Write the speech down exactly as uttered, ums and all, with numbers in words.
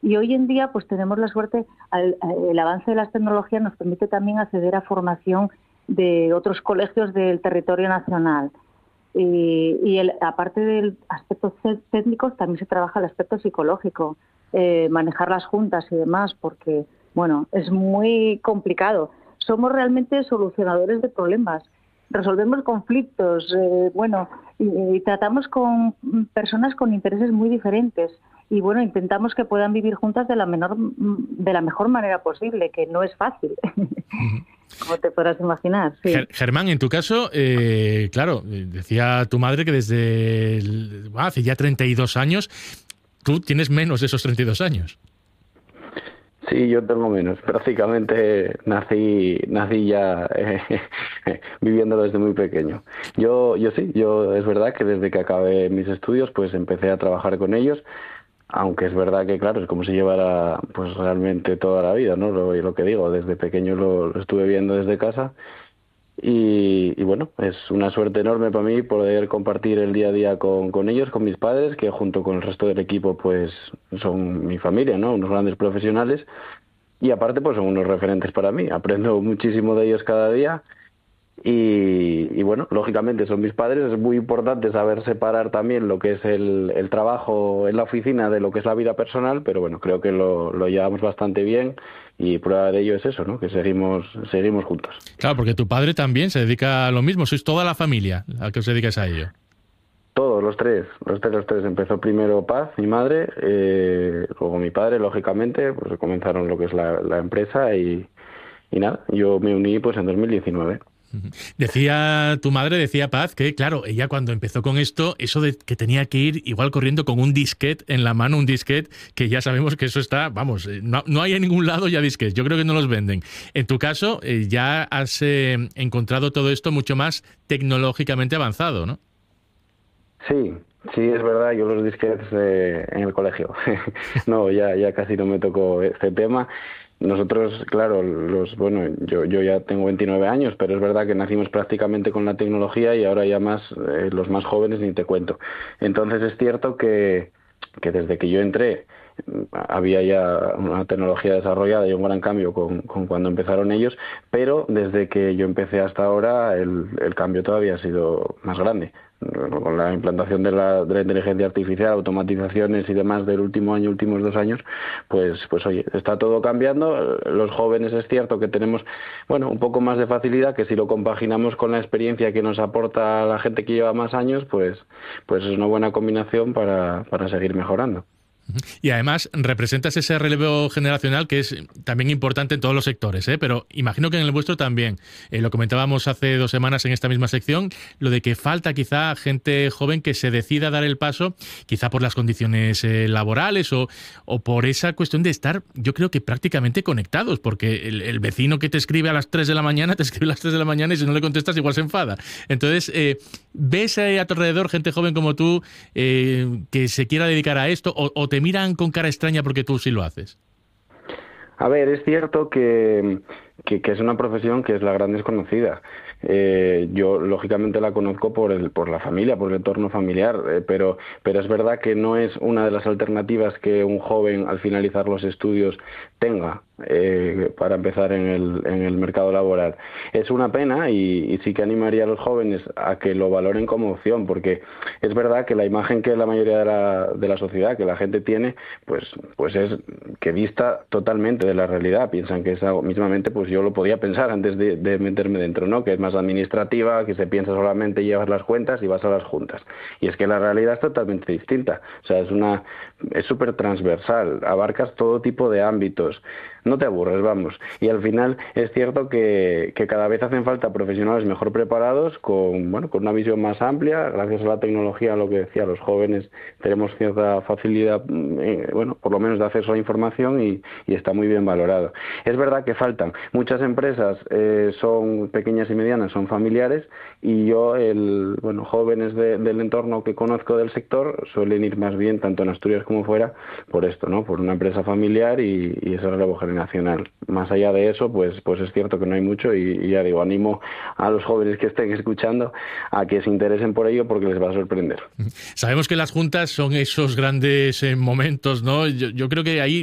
Y hoy en día pues tenemos la suerte, al, el avance de las tecnologías nos permite también acceder a formación de otros colegios del territorio nacional. Y, y el, aparte del aspecto técnico, también se trabaja el aspecto psicológico, eh, manejar las juntas y demás, porque, bueno, es muy complicado. Somos realmente solucionadores de problemas, resolvemos conflictos, eh, bueno, y, y tratamos con personas con intereses muy diferentes. Y, bueno, intentamos que puedan vivir juntas de la, menor, de la mejor manera posible, que no es fácil. Uh-huh. Como te podrás imaginar. Sí. Germán, en tu caso, eh, claro, decía tu madre que desde el, bueno, hace ya treinta y dos años, tú tienes menos de esos treinta y dos años. Sí, yo tengo menos. Prácticamente nací nací ya eh, viviéndolo desde muy pequeño. Yo yo sí, yo es verdad que desde que acabé mis estudios, pues empecé a trabajar con ellos. Aunque es verdad que, claro, es como si llevara pues realmente toda la vida, ¿no? Lo, lo que digo, desde pequeño lo, lo estuve viendo desde casa y, y bueno, es una suerte enorme para mí poder compartir el día a día con, con ellos, con mis padres, que junto con el resto del equipo pues son mi familia, ¿no? Unos grandes profesionales y aparte pues son unos referentes para mí. Aprendo muchísimo de ellos cada día. Y, y bueno, lógicamente son mis padres, es muy importante saber separar también lo que es el, el trabajo en la oficina de lo que es la vida personal, pero bueno, creo que lo, lo llevamos bastante bien y prueba de ello es eso, ¿no? Que seguimos seguimos juntos. Claro, porque tu padre también se dedica a lo mismo, sois toda la familia a que os dedicáis a ello. Todos, los tres, los tres, los tres. Empezó primero Paz, mi madre, eh, luego mi padre, lógicamente, pues comenzaron lo que es la, la empresa y, y nada, yo me uní pues en dos mil diecinueve. Decía tu madre, decía Paz, que claro, ella cuando empezó con esto, eso de que tenía que ir igual corriendo con un disquete en la mano, un disquete, que ya sabemos que eso está, vamos, no, no hay en ningún lado ya disquetes, yo creo que no los venden. En tu caso, eh, ya has eh, encontrado todo esto mucho más tecnológicamente avanzado, ¿no? Sí, sí, es verdad, yo los disquetes eh, en el colegio. No, ya, ya casi no me tocó este tema. Nosotros, claro, los bueno, yo yo ya tengo veintinueve años, pero es verdad que nacimos prácticamente con la tecnología y ahora ya más eh, los más jóvenes ni te cuento. Entonces es cierto que que desde que yo entré había ya una tecnología desarrollada y un gran cambio con, con cuando empezaron ellos, pero desde que yo empecé hasta ahora el, el cambio todavía ha sido más grande. Con la implantación de la, de la inteligencia artificial, automatizaciones y demás del último año, últimos dos años, pues, pues oye, está todo cambiando. Los jóvenes es cierto que tenemos, bueno, un poco más de facilidad, que si lo compaginamos con la experiencia que nos aporta la gente que lleva más años, pues, pues es una buena combinación para, para seguir mejorando. Y además representas ese relevo generacional que es también importante en todos los sectores, ¿eh? Pero imagino que en el vuestro también. Eh, lo comentábamos hace dos semanas en esta misma sección, lo de que falta quizá gente joven que se decida a dar el paso, quizá por las condiciones eh, laborales o, o por esa cuestión de estar, yo creo que prácticamente conectados, porque el, el vecino que te escribe a las tres de la mañana, te escribe a las tres de la mañana y si no le contestas igual se enfada. Entonces, eh, ¿ves ahí a tu alrededor gente joven como tú eh, que se quiera dedicar a esto o, o te miran con cara extraña porque tú sí lo haces? A ver, es cierto que, que, que es una profesión que es la gran desconocida. Eh, yo lógicamente la conozco por el por la familia, por el entorno familiar, eh, pero pero es verdad que no es una de las alternativas que un joven al finalizar los estudios tenga eh, para empezar en el en el mercado laboral. Es una pena y, y sí que animaría a los jóvenes a que lo valoren como opción, porque es verdad que la imagen que la mayoría de la de la sociedad, que la gente tiene, pues pues es que dista totalmente de la realidad. Piensan que es algo, mismamente, pues yo lo podía pensar antes de, de meterme dentro, ¿no? Que es más administrativa, que se piensa solamente llevar las cuentas y vas a las juntas. Y es que la realidad es totalmente distinta. O sea, es una es súper transversal, abarcas todo tipo de ámbitos. No te aburres, vamos. Y al final es cierto que, que cada vez hacen falta profesionales mejor preparados, con bueno con una visión más amplia. Gracias a la tecnología, lo que decía, los jóvenes tenemos cierta facilidad, eh, bueno, por lo menos de acceso a la información y, y está muy bien valorado. Es verdad que faltan. Muchas empresas eh, son pequeñas y medianas, son familiares, y yo, el bueno jóvenes de, del entorno que conozco del sector suelen ir más bien, tanto en Asturias como fuera, por esto, ¿no? Por una empresa familiar y, y ese relevo generacional. Más allá de eso, pues pues es cierto que no hay mucho y, y ya digo, animo a los jóvenes que estén escuchando a que se interesen por ello porque les va a sorprender. Sabemos que las juntas son esos grandes eh, momentos, ¿no? Yo, yo creo que ahí